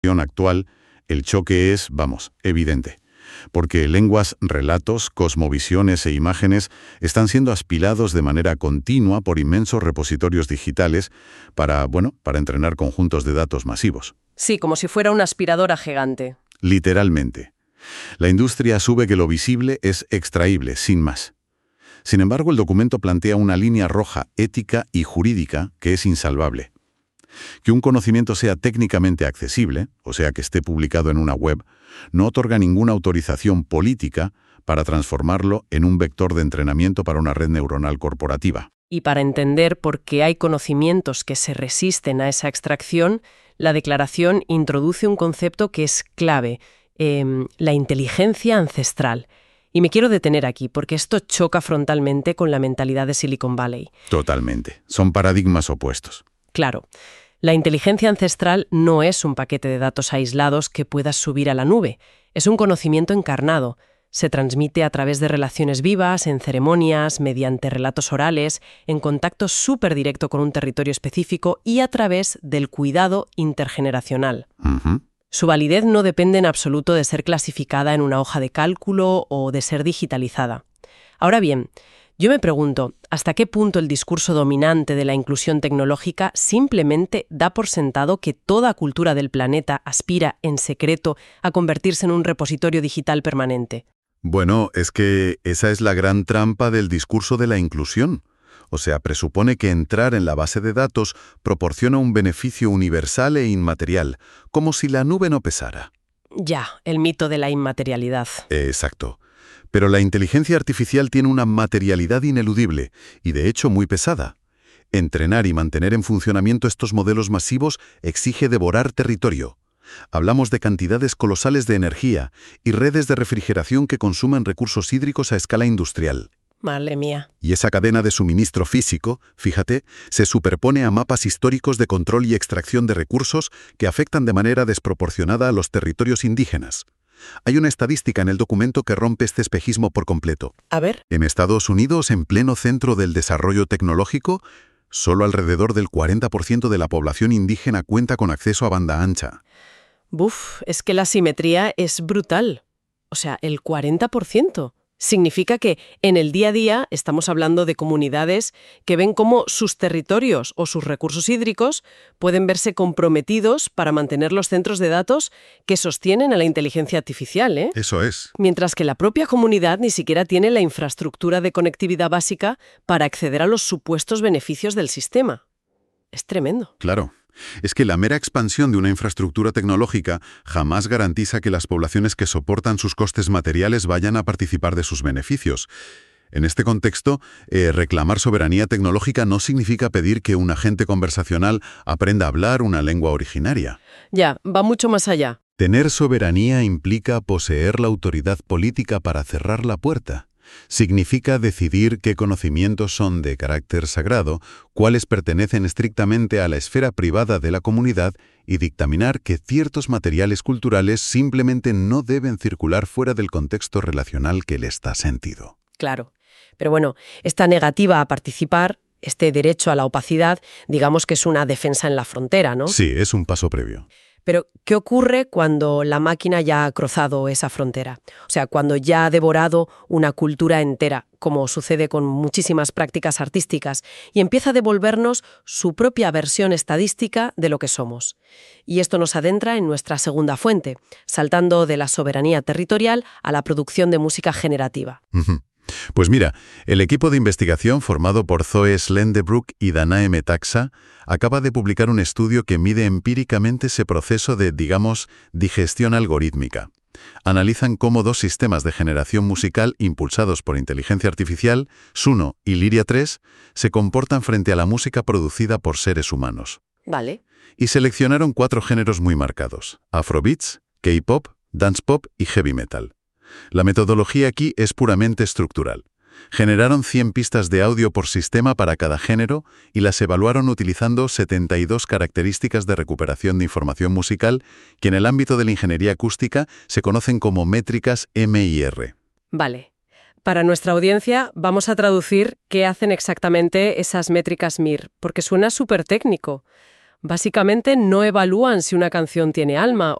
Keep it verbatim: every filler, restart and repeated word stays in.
actual, el choque es, vamos, evidente. Porque lenguas, relatos, cosmovisiones e imágenes están siendo aspilados de manera continua por inmensos repositorios digitales para, bueno, para entrenar conjuntos de datos masivos. Sí, como si fuera una aspiradora gigante. Literalmente. La industria asume que lo visible es extraíble, sin más. Sin embargo, el documento plantea una línea roja ética y jurídica que es insalvable. Que un conocimiento sea técnicamente accesible, o sea que esté publicado en una web, no otorga ninguna autorización política para transformarlo en un vector de entrenamiento para una red neuronal corporativa. Y para entender por qué hay conocimientos que se resisten a esa extracción, la declaración introduce un concepto que es clave, eh, la inteligencia ancestral. Y me quiero detener aquí, porque esto choca frontalmente con la mentalidad de Silicon Valley. Totalmente. Son paradigmas opuestos. Claro. La inteligencia ancestral no es un paquete de datos aislados que puedas subir a la nube. Es un conocimiento encarnado. Se transmite a través de relaciones vivas, en ceremonias, mediante relatos orales, en contacto súper directo con un territorio específico y a través del cuidado intergeneracional. Uh-huh. Su validez no depende en absoluto de ser clasificada en una hoja de cálculo o de ser digitalizada. Ahora bien, yo me pregunto, ¿hasta qué punto el discurso dominante de la inclusión tecnológica simplemente da por sentado que toda cultura del planeta aspira, en secreto, a convertirse en un repositorio digital permanente? Bueno, es que esa es la gran trampa del discurso de la inclusión. O sea, presupone que entrar en la base de datos proporciona un beneficio universal e inmaterial, como si la nube no pesara. Ya, el mito de la inmaterialidad. Exacto. Pero la inteligencia artificial tiene una materialidad ineludible y, de hecho, muy pesada. Entrenar y mantener en funcionamiento estos modelos masivos exige devorar territorio. Hablamos de cantidades colosales de energía y redes de refrigeración que consumen recursos hídricos a escala industrial. Madre mía. Y esa cadena de suministro físico, fíjate, se superpone a mapas históricos de control y extracción de recursos que afectan de manera desproporcionada a los territorios indígenas. Hay una estadística en el documento que rompe este espejismo por completo. A ver. En Estados Unidos, en pleno centro del desarrollo tecnológico, solo alrededor del cuarenta por ciento de la población indígena cuenta con acceso a banda ancha. Buf, es que la simetría es brutal. O sea, el cuarenta por ciento. Significa que en el día a día estamos hablando de comunidades que ven cómo sus territorios o sus recursos hídricos pueden verse comprometidos para mantener los centros de datos que sostienen a la inteligencia artificial, ¿eh? Eso es. Mientras que la propia comunidad ni siquiera tiene la infraestructura de conectividad básica para acceder a los supuestos beneficios del sistema. Es tremendo. Claro. Es que la mera expansión de una infraestructura tecnológica jamás garantiza que las poblaciones que soportan sus costes materiales vayan a participar de sus beneficios. En este contexto, eh, reclamar soberanía tecnológica no significa pedir que un agente conversacional aprenda a hablar una lengua originaria. Ya, va mucho más allá. Tener soberanía implica poseer la autoridad política para cerrar la puerta. Significa decidir qué conocimientos son de carácter sagrado, cuáles pertenecen estrictamente a la esfera privada de la comunidad y dictaminar que ciertos materiales culturales simplemente no deben circular fuera del contexto relacional que les da sentido. Claro. Pero bueno, esta negativa a participar, este derecho a la opacidad, digamos que es una defensa en la frontera, ¿no? Sí, es un paso previo. Pero, ¿qué ocurre cuando la máquina ya ha cruzado esa frontera? O sea, cuando ya ha devorado una cultura entera, como sucede con muchísimas prácticas artísticas, y empieza a devolvernos su propia versión estadística de lo que somos. Y esto nos adentra en nuestra segunda fuente, saltando de la soberanía territorial a la producción de música generativa. Uh-huh. Pues mira, el equipo de investigación formado por Zoe Slendebrook y Danae Metaxa acaba de publicar un estudio que mide empíricamente ese proceso de, digamos, digestión algorítmica. Analizan cómo dos sistemas de generación musical impulsados por inteligencia artificial, Suno y Lyria tres, se comportan frente a la música producida por seres humanos. Vale. Y seleccionaron cuatro géneros muy marcados: Afrobeats, K-pop, dance pop y heavy metal. La metodología aquí es puramente estructural. Generaron cien pistas de audio por sistema para cada género y las evaluaron utilizando setenta y dos características de recuperación de información musical que en el ámbito de la ingeniería acústica se conocen como métricas M I R. Vale. Para nuestra audiencia vamos a traducir qué hacen exactamente esas métricas M I R, porque suena súper técnico. Básicamente no evalúan si una canción tiene alma